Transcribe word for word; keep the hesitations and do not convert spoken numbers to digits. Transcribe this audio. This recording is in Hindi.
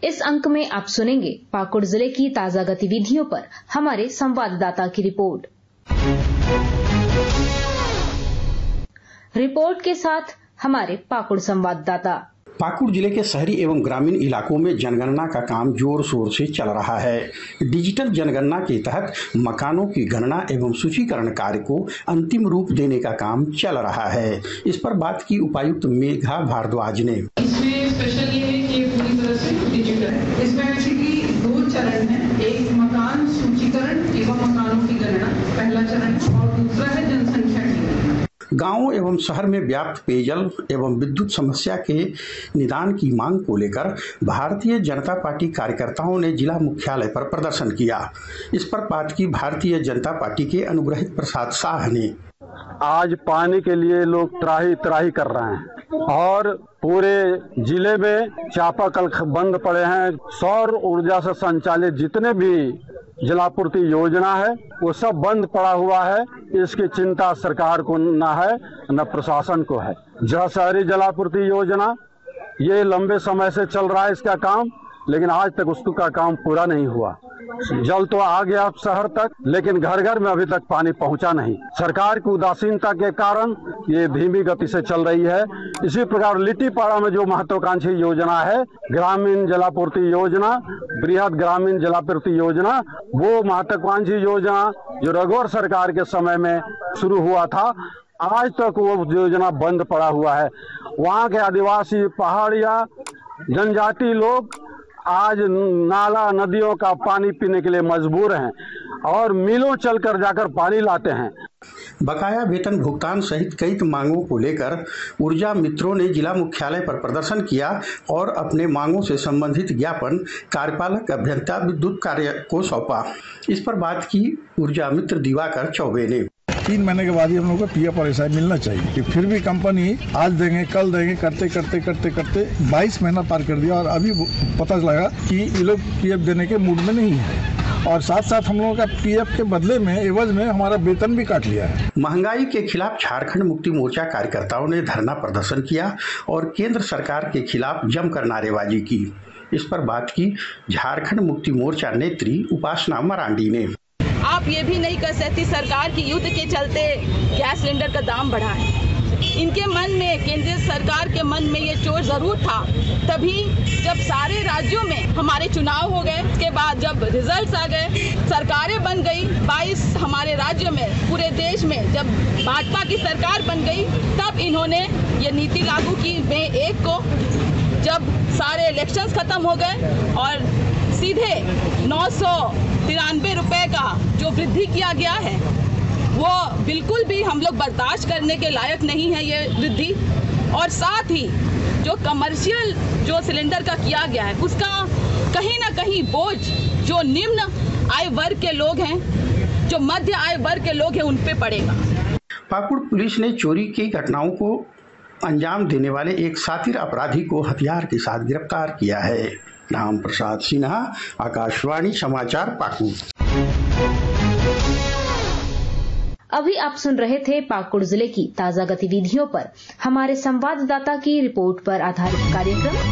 इस अंक में आप सुनेंगे पाकुड़ जिले की ताजा गतिविधियों पर हमारे संवाददाता की रिपोर्ट। रिपोर्ट के साथ हमारे पाकुड़ संवाददाता। पाकुड़ जिले के शहरी एवं ग्रामीण इलाकों में जनगणना का काम जोर शोर से चल रहा है। डिजिटल जनगणना के तहत मकानों की गणना एवं सूचीकरण कार्य को अंतिम रूप देने का काम चल रहा है। इस पर बात की उपायुक्त मेघा भारद्वाज ने। इसमें स्पेशल ये है कि पूरी तरह से डिजिटल है। इसमें बेसिकली दो चरण हैं, एक मकान सूचीकरण एवं मकानों की गणना पहला चरण और दूसरा है जनसंख्या की गणना। गांवों एवं शहर में व्याप्त पेयजल एवं विद्युत समस्या के निदान की मांग को लेकर भारतीय जनता पार्टी कार्यकर्ताओं ने जिला मुख्यालय पर प्रदर्शन किया। इस पर बात की भारतीय जनता पार्टी के अनुग्रहित प्रसाद शाह ने। आज पानी के लिए लोग त्राही त्राही कर रहे हैं और पूरे जिले में चापाकल बंद पड़े हैं। सौर ऊर्जा से संचालित जितने भी जलापूर्ति योजना है वो सब बंद पड़ा हुआ है। इसकी चिंता सरकार को न है न प्रशासन को है। जल शहरी जलापूर्ति योजना ये लंबे समय से चल रहा है इसका काम, लेकिन आज तक उसका काम पूरा नहीं हुआ। जल तो आ गया शहर तक, लेकिन घर घर में अभी तक पानी पहुंचा नहीं। सरकार की उदासीनता के कारण ये धीमी गति से चल रही है। इसी प्रकार लिट्टीपाड़ा में जो महत्वाकांक्षी योजना है ग्रामीण जलापूर्ति योजना, बृहद ग्रामीण जलापूर्ति योजना, वो महत्वाकांक्षी योजना जो रघुवर सरकार के समय में शुरू हुआ था, आज तक वो योजना बंद पड़ा हुआ है। वहाँ के आदिवासी पहाड़िया जनजाति लोग आज नाला नदियों का पानी पीने के लिए मजबूर हैं और मिलों चलकर जाकर पानी लाते हैं। बकाया वेतन भुगतान सहित कई मांगों को लेकर ऊर्जा मित्रों ने जिला मुख्यालय पर प्रदर्शन किया और अपने मांगों से संबंधित ज्ञापन कार्यपालक अभियंता विद्युत कार्य को सौंपा। इस पर बात की ऊर्जा मित्र दिवाकर चौबे ने। तीन महीने के बाद ही हम लोग को पीएफ और एसआई मिलना चाहिए। फिर भी कंपनी आज देंगे कल देंगे करते करते करते करते बाईस महीना पार कर दिया और अभी पता लगा कि ये लोग पीएफ देने के मूड में नहीं है और साथ साथ हम लोगों का पीएफ के बदले में एवज में हमारा वेतन भी काट लिया है। महंगाई के खिलाफ झारखंड मुक्ति मोर्चा कार्यकर्ताओं ने धरना प्रदर्शन किया और केंद्र सरकार के खिलाफ जमकर नारेबाजी की। इस पर बात की झारखंड मुक्ति मोर्चा नेत्री उपासना मरांडी ने। आप ये भी नहीं कर सकती सरकार की युद्ध के चलते गैस सिलेंडर का दाम बढ़ा है। इनके मन में, केंद्र सरकार के मन में ये चोट जरूर था। तभी जब सारे राज्यों में हमारे चुनाव हो गए, उसके बाद जब रिजल्ट्स आ गए, सरकारें बन गई बाईस हमारे राज्यों में, पूरे देश में जब भाजपा की सरकार बन गई, तब इन्होंने ये नीति लागू की मई एक को। जब सारे इलेक्शंस खत्म हो गए और सीधे नौ सौ तिरानवे रुपए का जो वृद्धि किया गया है वो बिल्कुल भी हम लोग बर्दाश्त करने के लायक नहीं है ये वृद्धि। और साथ ही जो कमर्शियल जो सिलेंडर का किया गया है उसका कहीं ना कहीं बोझ जो निम्न आय वर्ग के लोग हैं, जो मध्य आय वर्ग के लोग हैं, उन पे पड़ेगा। पाकुड़ पुलिस ने चोरी की घटनाओं को अंजाम देने वाले एक शातिर अपराधी को हथियार के साथ गिरफ्तार किया है। राम प्रसाद सिन्हा, आकाशवाणी समाचार, पाकुड़। अभी आप सुन रहे थे पाकुड़ जिले की ताजा गतिविधियों पर हमारे संवाददाता की रिपोर्ट पर आधारित कार्यक्रम